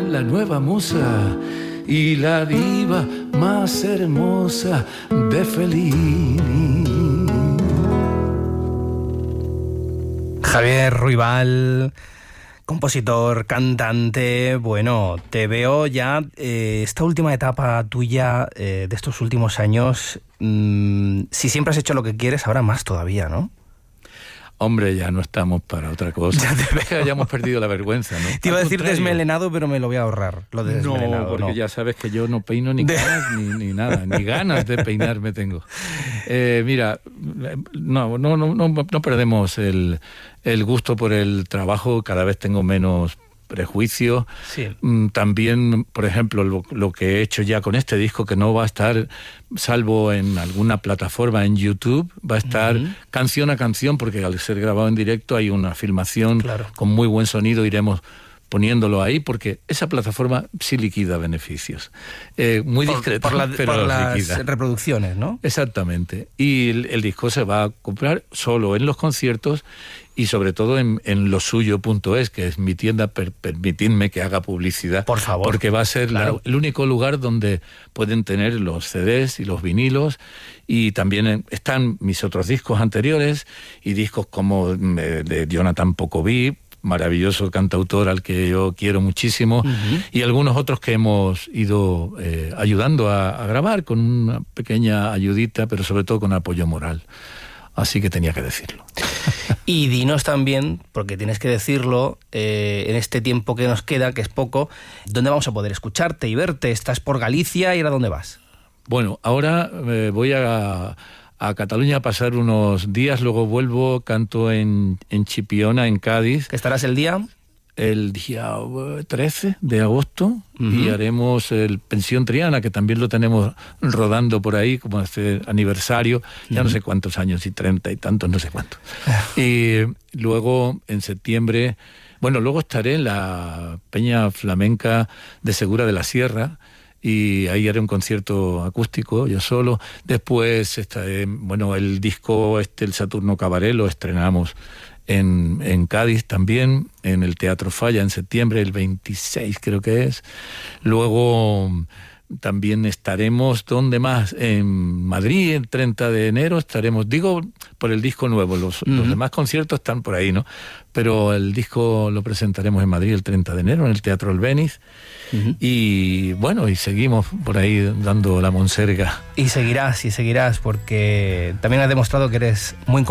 la nueva musa y la diva más hermosa de Fellini. Javier Ruibal, compositor, cantante. Bueno, te veo ya esta última etapa tuya de estos últimos años. Si siempre has hecho lo que quieres, ahora más todavía, ¿no? Hombre, ya no estamos para otra cosa. Ya hemos perdido la vergüenza, ¿no? Te iba a decir desmelenado, pero me lo voy a ahorrar. Lo de desmelenado, no, porque ya sabes que yo no peino ni canas ni nada, ni ganas de peinarme tengo. Mira, no perdemos el gusto por el trabajo. Cada vez tengo menos prejuicio. Sí. También, por ejemplo, lo que he hecho ya con este disco, que no va a estar, salvo en alguna plataforma en YouTube, va a estar canción a canción, porque al ser grabado en directo hay una filmación con muy buen sonido, iremos poniéndolo ahí, porque esa plataforma sí liquida beneficios. Muy discreta, pero por las liquida. Reproducciones, ¿no? Exactamente. Y el disco se va a comprar solo en los conciertos y sobre todo en losuyo.es, que es mi tienda. Permitidme que haga publicidad. Por favor. Porque va a ser el único lugar donde pueden tener los CDs y los vinilos, y también están mis otros discos anteriores y discos como de Jonathan Pocoví, maravilloso cantautor al que yo quiero muchísimo, y algunos otros que hemos ido ayudando a grabar con una pequeña ayudita, pero sobre todo con apoyo moral. Así que tenía que decirlo. Y dinos también, porque tienes que decirlo, en este tiempo que nos queda, que es poco, ¿dónde vamos a poder escucharte y verte? ¿Estás por Galicia y ahora dónde vas? Bueno, ahora voy a Cataluña a pasar unos días, luego vuelvo, canto en Chipiona, en Cádiz. ¿Estarás el día? El día 13 de agosto y haremos el Pensión Triana, que también lo tenemos rodando por ahí, como este aniversario, ya no sé cuántos años, y 30 y tantos, no sé cuántos. Y luego en septiembre, luego estaré en la Peña Flamenca de Segura de la Sierra, y ahí haré un concierto acústico, yo solo. Después estaré, el disco el Saturno Cabaret, lo estrenamos en Cádiz también, en el Teatro Falla en septiembre, el 26 creo que es. Luego también estaremos, ¿dónde más? En Madrid, el 30 de enero estaremos, digo, por el disco nuevo, los demás conciertos están por ahí, ¿no? Pero el disco lo presentaremos en Madrid el 30 de enero, en el Teatro Albéniz. Y y seguimos por ahí dando la monserga. Y seguirás, porque también has demostrado que eres muy